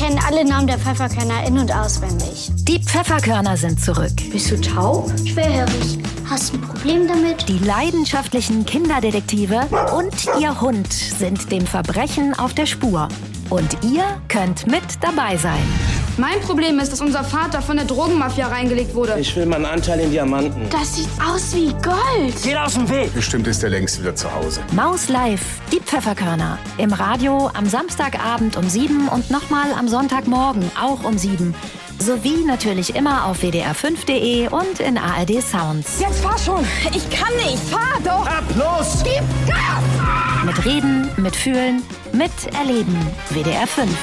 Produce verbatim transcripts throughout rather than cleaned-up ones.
kenne alle Namen der Pfefferkörner in- und auswendig. Die Pfefferkörner sind zurück. Bist du taub? Schwerhörig. Hast du ein Problem damit? Die leidenschaftlichen Kinderdetektive und ihr Hund sind dem Verbrechen auf der Spur. Und ihr könnt mit dabei sein. Mein Problem ist, dass unser Vater von der Drogenmafia reingelegt wurde. Ich will meinen Anteil in Diamanten. Das sieht aus wie Gold. Geht aus dem Weg. Bestimmt ist er längst wieder zu Hause. Maus Live, die Pfefferkörner. Im Radio am Samstagabend um sieben und nochmal am Sonntagmorgen auch um sieben. Sowie natürlich immer auf w d r fünf punkt d e und in A R D Sounds. Jetzt fahr schon. Ich kann nicht. Fahr doch. Ab, los. Gib Gas. Mit Reden, mit Fühlen, mit Erleben. W D R fünf.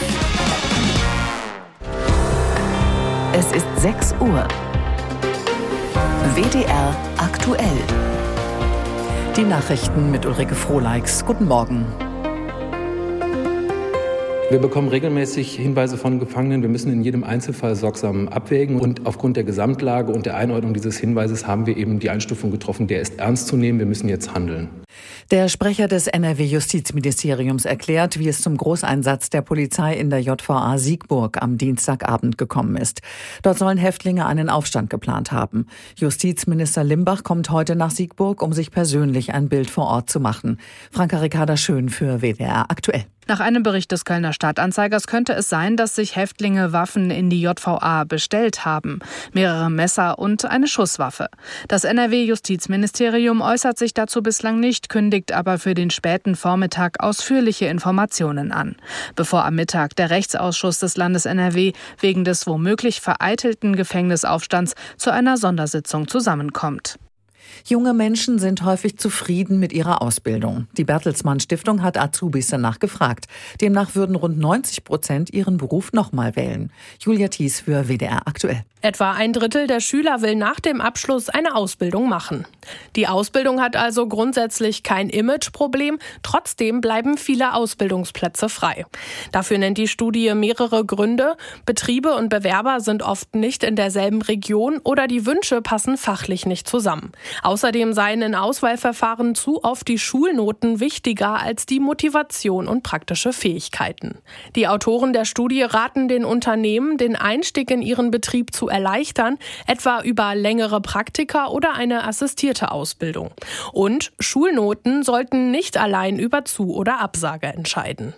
Es ist sechs Uhr. W D R aktuell. Die Nachrichten mit Ulrike Frohleix. Guten Morgen. Wir bekommen regelmäßig Hinweise von Gefangenen. Wir müssen in jedem Einzelfall sorgsam abwägen. Und aufgrund der Gesamtlage und der Einordnung dieses Hinweises haben wir eben die Einstufung getroffen, der ist ernst zu nehmen. Wir müssen jetzt handeln. Der Sprecher des N R W-Justizministeriums erklärt, wie es zum Großeinsatz der Polizei in der J V A Siegburg am Dienstagabend gekommen ist. Dort sollen Häftlinge einen Aufstand geplant haben. Justizminister Limbach kommt heute nach Siegburg, um sich persönlich ein Bild vor Ort zu machen. Franka Ricarda Schön für W D R aktuell. Nach einem Bericht des Kölner Stadtanzeigers könnte es sein, dass sich Häftlinge Waffen in die J V A bestellt haben. Mehrere Messer und eine Schusswaffe. Das N R W-Justizministerium äußert sich dazu bislang nicht, kündigt aber für den späten Vormittag ausführliche Informationen an. Bevor am Mittag der Rechtsausschuss des Landes N R W wegen des womöglich vereitelten Gefängnisaufstands zu einer Sondersitzung zusammenkommt. Junge Menschen sind häufig zufrieden mit ihrer Ausbildung. Die Bertelsmann Stiftung hat Azubis danach gefragt. Demnach würden rund neunzig Prozent ihren Beruf nochmal wählen. Julia Thies für W D R aktuell. Etwa ein Drittel der Schüler will nach dem Abschluss eine Ausbildung machen. Die Ausbildung hat also grundsätzlich kein Imageproblem. Trotzdem bleiben viele Ausbildungsplätze frei. Dafür nennt die Studie mehrere Gründe. Betriebe und Bewerber sind oft nicht in derselben Region oder die Wünsche passen fachlich nicht zusammen. Außerdem seien in Auswahlverfahren zu oft die Schulnoten wichtiger als die Motivation und praktische Fähigkeiten. Die Autoren der Studie raten den Unternehmen, den Einstieg in ihren Betrieb zu erleichtern, etwa über längere Praktika oder eine assistierte Ausbildung. Und Schulnoten sollten nicht allein über Zu- oder Absage entscheiden.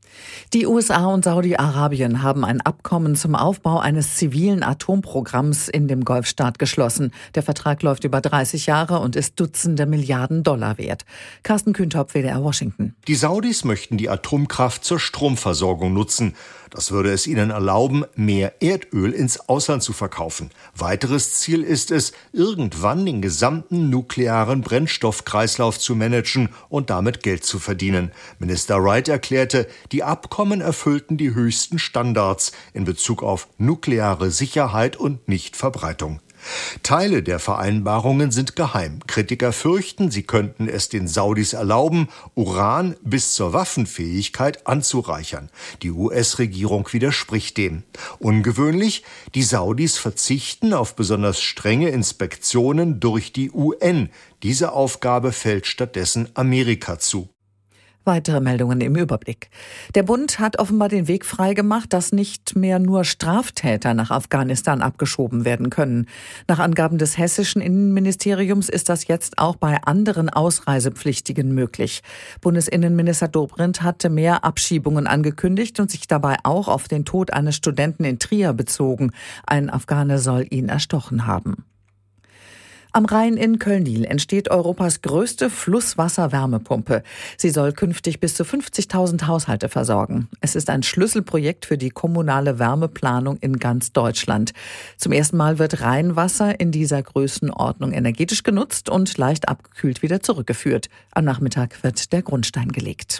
Die U S A und Saudi-Arabien haben ein Abkommen zum Aufbau eines zivilen Atomprogramms in dem Golfstaat geschlossen. Der Vertrag läuft über dreißig Jahre und ist Dutzende Milliarden Dollar wert. Carsten Kühntop, W D R Washington. Die Saudis möchten die Atomkraft zur Stromversorgung nutzen. Das würde es ihnen erlauben, mehr Erdöl ins Ausland zu verkaufen. Weiteres Ziel ist es, irgendwann den gesamten nuklearen Brennstoffkreislauf zu managen und damit Geld zu verdienen. Minister Wright erklärte, die Abkommen erfüllten die höchsten Standards in Bezug auf nukleare Sicherheit und Nichtverbreitung. Teile der Vereinbarungen sind geheim. Kritiker fürchten, sie könnten es den Saudis erlauben, Uran bis zur Waffenfähigkeit anzureichern. Die U S-Regierung widerspricht dem. Ungewöhnlich, die Saudis verzichten auf besonders strenge Inspektionen durch die U N. Diese Aufgabe fällt stattdessen Amerika zu. Weitere Meldungen im Überblick. Der Bund hat offenbar den Weg freigemacht, dass nicht mehr nur Straftäter nach Afghanistan abgeschoben werden können. Nach Angaben des hessischen Innenministeriums ist das jetzt auch bei anderen Ausreisepflichtigen möglich. Bundesinnenminister Dobrindt hatte mehr Abschiebungen angekündigt und sich dabei auch auf den Tod eines Studenten in Trier bezogen. Ein Afghane soll ihn erstochen haben. Am Rhein in Köln-Niel entsteht Europas größte Flusswasserwärmepumpe. Sie soll künftig bis zu fünfzigtausend Haushalte versorgen. Es ist ein Schlüsselprojekt für die kommunale Wärmeplanung in ganz Deutschland. Zum ersten Mal wird Rheinwasser in dieser Größenordnung energetisch genutzt und leicht abgekühlt wieder zurückgeführt. Am Nachmittag wird der Grundstein gelegt.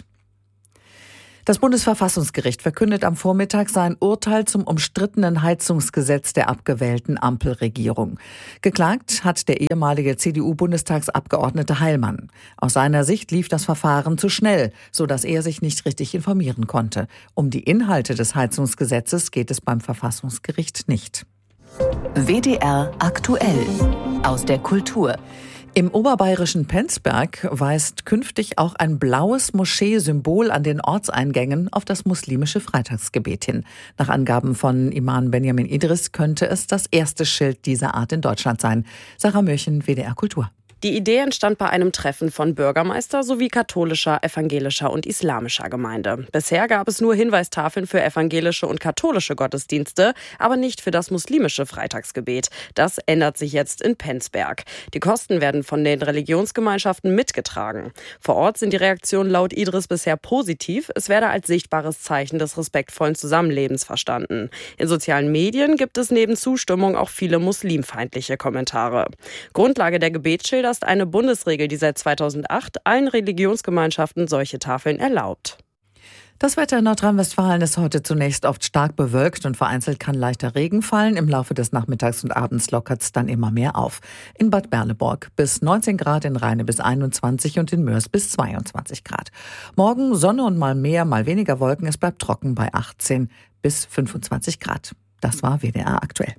Das Bundesverfassungsgericht verkündet am Vormittag sein Urteil zum umstrittenen Heizungsgesetz der abgewählten Ampelregierung. Geklagt hat der ehemalige C D U-Bundestagsabgeordnete Heilmann. Aus seiner Sicht lief das Verfahren zu schnell, sodass er sich nicht richtig informieren konnte. Um die Inhalte des Heizungsgesetzes geht es beim Verfassungsgericht nicht. W D R aktuell aus der Kultur. Im oberbayerischen Penzberg weist künftig auch ein blaues Moscheesymbol an den Ortseingängen auf das muslimische Freitagsgebet hin. Nach Angaben von Imam Benjamin Idris könnte es das erste Schild dieser Art in Deutschland sein. Sarah Mürchen, W D R Kultur. Die Idee entstand bei einem Treffen von Bürgermeister sowie katholischer, evangelischer und islamischer Gemeinde. Bisher gab es nur Hinweistafeln für evangelische und katholische Gottesdienste, aber nicht für das muslimische Freitagsgebet. Das ändert sich jetzt in Penzberg. Die Kosten werden von den Religionsgemeinschaften mitgetragen. Vor Ort sind die Reaktionen laut Idris bisher positiv. Es werde als sichtbares Zeichen des respektvollen Zusammenlebens verstanden. In sozialen Medien gibt es neben Zustimmung auch viele muslimfeindliche Kommentare. Grundlage der Gebetsschilder ist eine Bundesregel, die seit zweitausendacht allen Religionsgemeinschaften solche Tafeln erlaubt. Das Wetter in Nordrhein-Westfalen ist heute zunächst oft stark bewölkt und vereinzelt kann leichter Regen fallen. Im Laufe des Nachmittags und Abends lockert es dann immer mehr auf. In Bad Berleburg bis neunzehn Grad, in Rheine bis einundzwanzig und in Mörs bis zweiundzwanzig Grad. Morgen Sonne und mal mehr, mal weniger Wolken. Es bleibt trocken bei achtzehn bis fünfundzwanzig Grad. Das war W D R aktuell.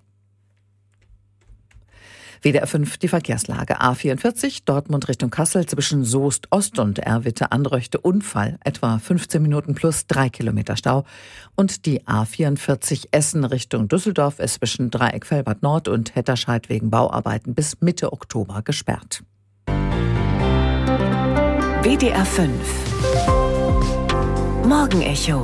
W D R fünf, die Verkehrslage. A vierundvierzig, Dortmund Richtung Kassel zwischen Soest Ost und Erwitte-Anröchte Unfall. Etwa fünfzehn Minuten plus drei Kilometer Stau. Und die A vierundvierzig Essen Richtung Düsseldorf ist zwischen Dreieck-Velbert Nord und Hetterscheid wegen Bauarbeiten bis Mitte Oktober gesperrt. W D R fünf Morgenecho.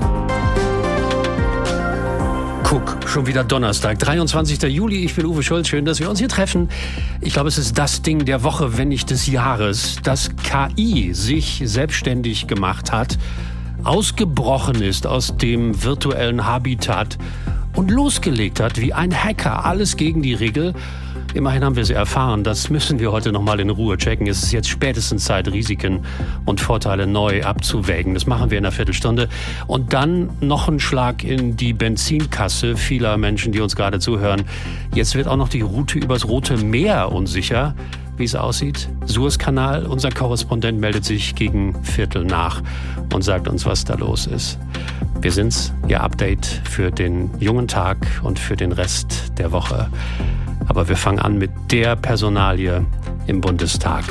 Guck, schon wieder Donnerstag, dreiundzwanzigster Juli. Ich bin Uwe Schulz. Schön, dass wir uns hier treffen. Ich glaube, es ist das Ding der Woche, wenn nicht des Jahres, dass K I sich selbstständig gemacht hat, ausgebrochen ist aus dem virtuellen Habitat und losgelegt hat wie ein Hacker. Alles gegen die Regel. Immerhin haben wir sie erfahren. Das müssen wir heute noch mal in Ruhe checken. Es ist jetzt spätestens Zeit, Risiken und Vorteile neu abzuwägen. Das machen wir in einer Viertelstunde. Und dann noch ein Schlag in die Benzinkasse vieler Menschen, die uns gerade zuhören. Jetzt wird auch noch die Route übers Rote Meer unsicher. Wie es aussieht? Suezkanal. Unser Korrespondent meldet sich gegen Viertel nach und sagt uns, was da los ist. Wir sind's, Ihr Update für den jungen Tag und für den Rest der Woche. Aber wir fangen an mit der Personalie im Bundestag.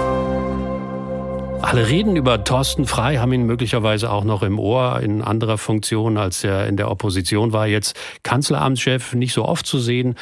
Alle reden über Thorsten Frey, haben ihn möglicherweise auch noch im Ohr in anderer Funktion, als er in der Opposition war. Jetzt Kanzleramtschef, nicht so oft zu sehen,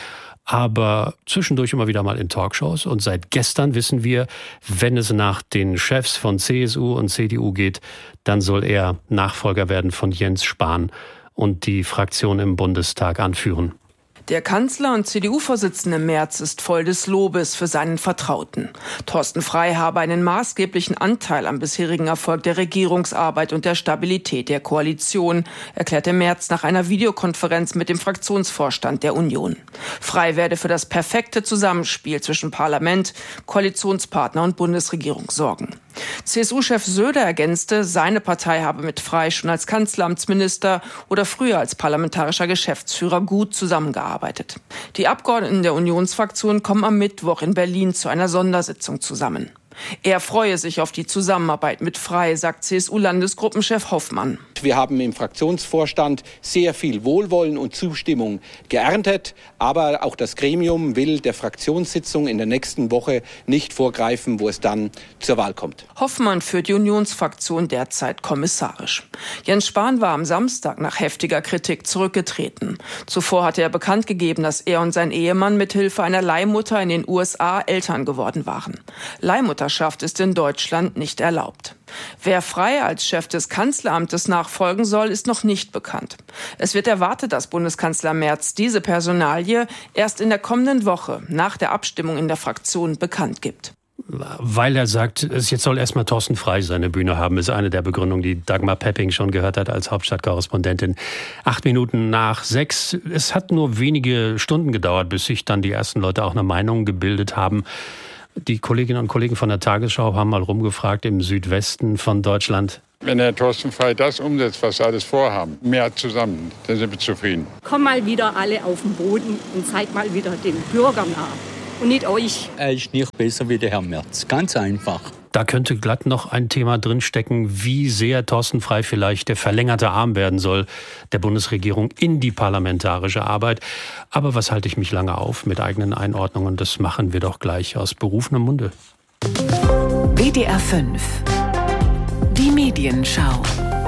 aber zwischendurch immer wieder mal in Talkshows. Und seit gestern wissen wir, wenn es nach den Chefs von C S U und C D U geht, dann soll er Nachfolger werden von Jens Spahn und die Fraktion im Bundestag anführen. Der Kanzler und C D U-Vorsitzende Merz ist voll des Lobes für seinen Vertrauten. Thorsten Frey habe einen maßgeblichen Anteil am bisherigen Erfolg der Regierungsarbeit und der Stabilität der Koalition, erklärte Merz nach einer Videokonferenz mit dem Fraktionsvorstand der Union. Frey werde für das perfekte Zusammenspiel zwischen Parlament, Koalitionspartner und Bundesregierung sorgen. C S U-Chef Söder ergänzte, seine Partei habe mit Frey schon als Kanzleramtsminister oder früher als parlamentarischer Geschäftsführer gut zusammengearbeitet. Die Abgeordneten der Unionsfraktion kommen am Mittwoch in Berlin zu einer Sondersitzung zusammen. Er freue sich auf die Zusammenarbeit mit Frey, sagt C S U-Landesgruppenchef Hoffmann. Wir haben im Fraktionsvorstand sehr viel Wohlwollen und Zustimmung geerntet. Aber auch das Gremium will der Fraktionssitzung in der nächsten Woche nicht vorgreifen, wo es dann zur Wahl kommt. Hoffmann führt die Unionsfraktion derzeit kommissarisch. Jens Spahn war am Samstag nach heftiger Kritik zurückgetreten. Zuvor hatte er bekannt gegeben, dass er und sein Ehemann mithilfe einer Leihmutter in den U S A Eltern geworden waren. Leihmutterschaft ist in Deutschland nicht erlaubt. Wer Frey als Chef des Kanzleramtes nachfolgen soll, ist noch nicht bekannt. Es wird erwartet, dass Bundeskanzler Merz diese Personalie erst in der kommenden Woche nach der Abstimmung in der Fraktion bekannt gibt. Weil er sagt, jetzt soll erstmal Thorsten Frey seine Bühne haben, ist eine der Begründungen, die Dagmar Pepping schon gehört hat als Hauptstadtkorrespondentin. Acht Minuten nach sechs. Es hat nur wenige Stunden gedauert, bis sich dann die ersten Leute auch eine Meinung gebildet haben. Die Kolleginnen und Kollegen von der Tagesschau haben mal rumgefragt im Südwesten von Deutschland. Wenn Herr Thorsten Frey das umsetzt, was sie alles vorhaben, mehr zusammen, dann sind wir zufrieden. Komm mal wieder alle auf den Boden und seid mal wieder den Bürgern nah und nicht euch. Er ist nicht besser wie der Herr Merz, ganz einfach. Da könnte glatt noch ein Thema drinstecken, wie sehr Thorsten Frey vielleicht der verlängerte Arm werden soll der Bundesregierung in die parlamentarische Arbeit. Aber was halte ich mich lange auf mit eigenen Einordnungen? Das machen wir doch gleich aus berufenem Munde. W D R fünf. Die Medienschau.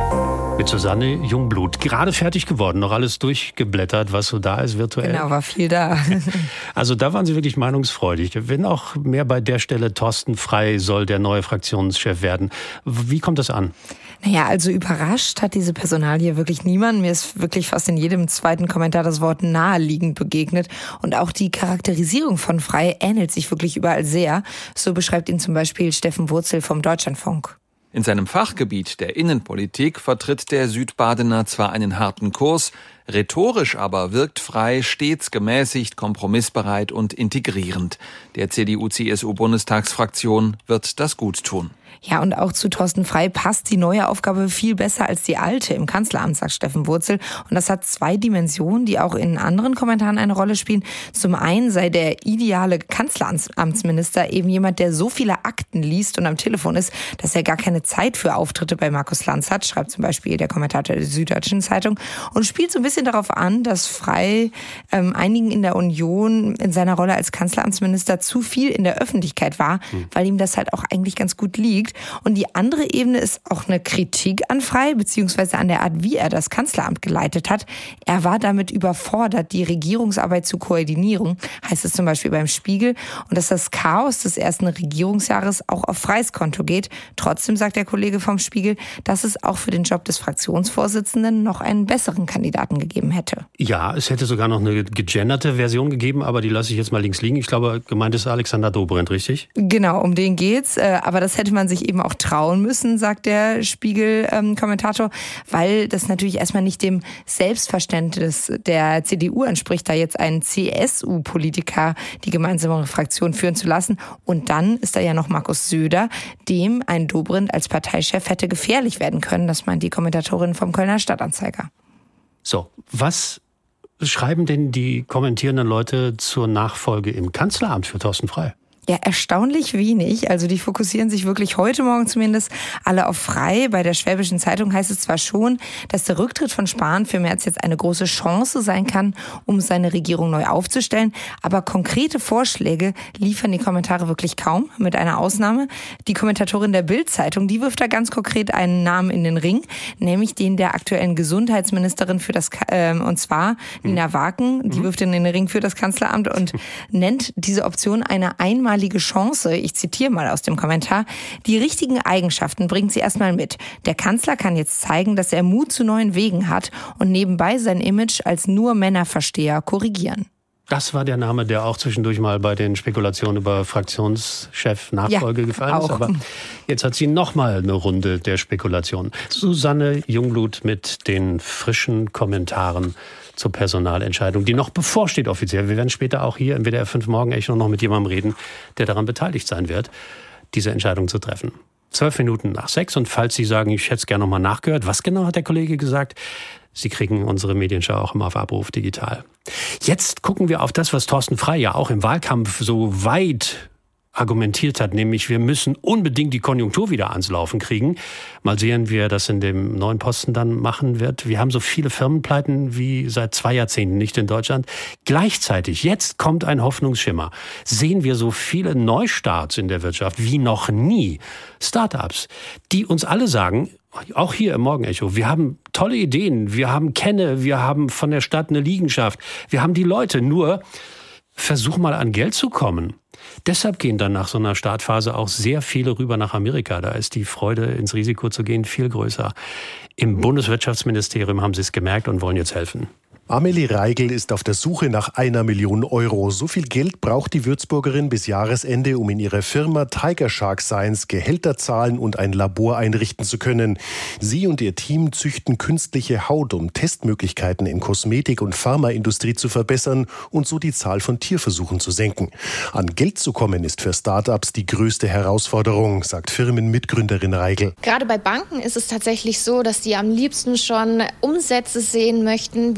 Mit Susanne Jungblut. Gerade fertig geworden, noch alles durchgeblättert, was so da ist virtuell. Genau, war viel da. Also da waren Sie wirklich meinungsfreudig. Wenn auch mehr bei der Stelle, Thorsten Frey soll der neue Fraktionschef werden. Wie kommt das an? Naja, also überrascht hat diese Personalie wirklich niemand. Mir ist wirklich fast in jedem zweiten Kommentar das Wort naheliegend begegnet. Und auch die Charakterisierung von Frey ähnelt sich wirklich überall sehr. So beschreibt ihn zum Beispiel Steffen Wurzel vom Deutschlandfunk. In seinem Fachgebiet der Innenpolitik vertritt der Südbadener zwar einen harten Kurs, rhetorisch aber wirkt Frey stets gemäßigt, kompromissbereit und integrierend. Der C D U-C S U-Bundestagsfraktion wird das gut tun. Ja, und auch zu Thorsten Frey passt die neue Aufgabe viel besser als die alte im Kanzleramt, sagt Steffen Wurzel. Und das hat zwei Dimensionen, die auch in anderen Kommentaren eine Rolle spielen. Zum einen sei der ideale Kanzleramtsminister eben jemand, der so viele Akten liest und am Telefon ist, dass er gar keine Zeit für Auftritte bei Markus Lanz hat, schreibt zum Beispiel der Kommentator der Süddeutschen Zeitung, und spielt so ein bisschen darauf an, dass Frey ähm, einigen in der Union in seiner Rolle als Kanzleramtsminister zu viel in der Öffentlichkeit war, mhm. weil ihm das halt auch eigentlich ganz gut liegt. Und die andere Ebene ist auch eine Kritik an Frey, beziehungsweise an der Art, wie er das Kanzleramt geleitet hat. Er war damit überfordert, die Regierungsarbeit zu koordinieren, heißt es zum Beispiel beim Spiegel. Und dass das Chaos des ersten Regierungsjahres auch auf Freys Konto geht. Trotzdem sagt der Kollege vom Spiegel, dass es auch für den Job des Fraktionsvorsitzenden noch einen besseren Kandidaten gegeben hätte. Ja, es hätte sogar noch eine gegenderte Version gegeben, aber die lasse ich jetzt mal links liegen. Ich glaube, gemeint ist Alexander Dobrindt, richtig? Genau, um den geht's. Aber das hätte man sich eben auch trauen müssen, sagt der Spiegel-Kommentator, weil das natürlich erstmal nicht dem Selbstverständnis der C D U entspricht, da jetzt einen C S U-Politiker die gemeinsame Fraktion führen zu lassen. Und dann ist da ja noch Markus Söder, dem ein Dobrindt als Parteichef hätte gefährlich werden können. Das meint die Kommentatorin vom Kölner Stadtanzeiger. So, was schreiben denn die kommentierenden Leute zur Nachfolge im Kanzleramt für Thorsten Frey? Ja, erstaunlich wenig. Also die fokussieren sich wirklich heute Morgen zumindest alle auf Frey. Bei der Schwäbischen Zeitung heißt es zwar schon, dass der Rücktritt von Spahn für Merz jetzt eine große Chance sein kann, um seine Regierung neu aufzustellen. Aber konkrete Vorschläge liefern die Kommentare wirklich kaum, mit einer Ausnahme. Die Kommentatorin der Bild-Zeitung, die wirft da ganz konkret einen Namen in den Ring, nämlich den der aktuellen Gesundheitsministerin für das, äh, und zwar Nina Waken. Die wirft in den Ring für das Kanzleramt und nennt diese Option eine einmalige Chance, ich zitiere mal aus dem Kommentar, die richtigen Eigenschaften bringt sie erstmal mit. Der Kanzler kann jetzt zeigen, dass er Mut zu neuen Wegen hat und nebenbei sein Image als nur Männerversteher korrigieren. Das war der Name, der auch zwischendurch mal bei den Spekulationen über Fraktionschef-Nachfolge ja, gefallen ist. Auch. Aber jetzt hat sie noch mal eine Runde der Spekulation. Susanne Jungblut mit den frischen Kommentaren zur Personalentscheidung, die noch bevorsteht offiziell. Wir werden später auch hier im W D R fünf Morgen echt noch mit jemandem reden, der daran beteiligt sein wird, diese Entscheidung zu treffen. Zwölf Minuten nach sechs, und falls Sie sagen, ich hätte es gerne noch mal nachgehört, was genau hat der Kollege gesagt? Sie kriegen unsere Medienschau auch immer auf Abruf digital. Jetzt gucken wir auf das, was Thorsten Frey ja auch im Wahlkampf so weit argumentiert hat, nämlich wir müssen unbedingt die Konjunktur wieder ans Laufen kriegen. Mal sehen, wie er das in dem neuen Posten dann machen wird. Wir haben so viele Firmenpleiten wie seit zwei Jahrzehnten nicht in Deutschland. Gleichzeitig, jetzt kommt ein Hoffnungsschimmer, sehen wir so viele Neustarts in der Wirtschaft wie noch nie. Start-ups, die uns alle sagen, auch hier im Morgenecho, wir haben tolle Ideen, wir haben Kenne, wir haben von der Stadt eine Liegenschaft, wir haben die Leute, nur versuch mal an Geld zu kommen. Deshalb gehen dann nach so einer Startphase auch sehr viele rüber nach Amerika. Da ist die Freude, ins Risiko zu gehen, viel größer. Im Bundeswirtschaftsministerium haben sie es gemerkt und wollen jetzt helfen. Amelie Reigel ist auf der Suche nach einer Million Euro. So viel Geld braucht die Würzburgerin bis Jahresende, um in ihrer Firma Tiger Shark Science Gehälter zahlen und ein Labor einrichten zu können. Sie und ihr Team züchten künstliche Haut, um Testmöglichkeiten in Kosmetik- und Pharmaindustrie zu verbessern und so die Zahl von Tierversuchen zu senken. An Geld zu kommen ist für Start-ups die größte Herausforderung, sagt Firmenmitgründerin Reigel. Gerade bei Banken ist es tatsächlich so, dass die am liebsten schon Umsätze sehen möchten. Wir brauchen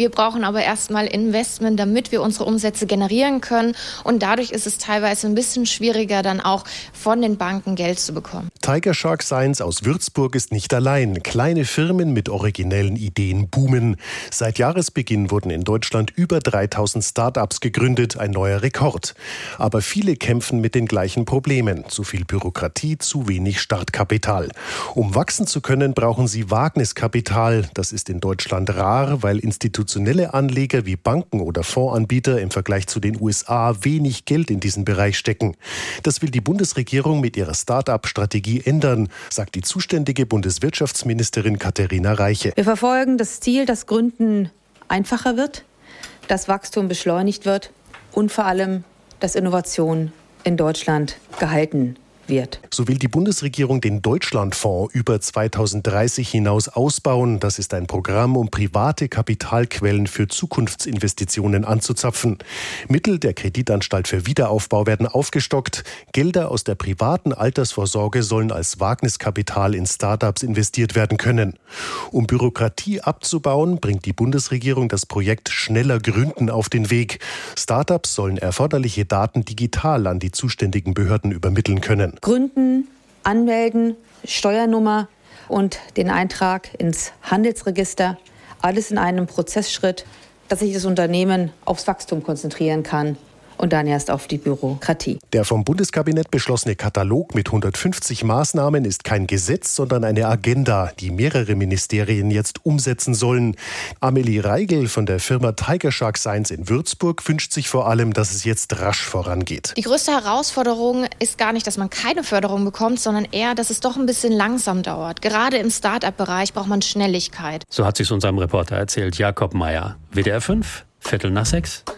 aber erstmal Investment, damit wir unsere Umsätze generieren können. Und dadurch ist es teilweise ein bisschen schwieriger, dann auch von den Banken Geld zu bekommen. Tiger Shark Science aus Würzburg ist nicht allein. Kleine Firmen mit originellen Ideen boomen. Seit Jahresbeginn wurden in Deutschland über dreitausend Start-ups gegründet, ein neuer Rekord. Aber viele kämpfen mit den gleichen Problemen. Zu viel Bürokratie, zu wenig Startkapital. Um wachsen zu können, brauchen sie Wagniskapital. Das ist in Deutschland rar, weil institutionelle Anleger wie Banken oder Fondsanbieter im Vergleich zu den U S A wenig Geld in diesen Bereich stecken. Das will die Bundesregierung mit ihrer Start-up-Strategie ändern, sagt die zuständige Bundeswirtschaftsministerin Katharina Reiche. Wir verfolgen das Ziel, dass Gründen einfacher wird, dass Wachstum beschleunigt wird und vor allem, dass Innovation in Deutschland gehalten wird. So will die Bundesregierung den Deutschlandfonds über zweitausenddreißig hinaus ausbauen. Das ist ein Programm, um private Kapitalquellen für Zukunftsinvestitionen anzuzapfen. Mittel der Kreditanstalt für Wiederaufbau werden aufgestockt. Gelder aus der privaten Altersvorsorge sollen als Wagniskapital in Startups investiert werden können. Um Bürokratie abzubauen, bringt die Bundesregierung das Projekt Schneller Gründen auf den Weg. Startups sollen erforderliche Daten digital an die zuständigen Behörden übermitteln können. Gründen, anmelden, Steuernummer und den Eintrag ins Handelsregister. Alles in einem Prozessschritt, dass sich das Unternehmen aufs Wachstum konzentrieren kann und dann erst auf die Bürokratie. Der vom Bundeskabinett beschlossene Katalog mit hundertfünfzig Maßnahmen ist kein Gesetz, sondern eine Agenda, die mehrere Ministerien jetzt umsetzen sollen. Amelie Reigel von der Firma Tiger Shark Science in Würzburg wünscht sich vor allem, dass es jetzt rasch vorangeht. Die größte Herausforderung ist gar nicht, dass man keine Förderung bekommt, sondern eher, dass es doch ein bisschen langsam dauert. Gerade im Start-up-Bereich braucht man Schnelligkeit. So hat sich unserem Reporter erzählt, Jakob Meyer. W D R fünf, Viertel nach sechs.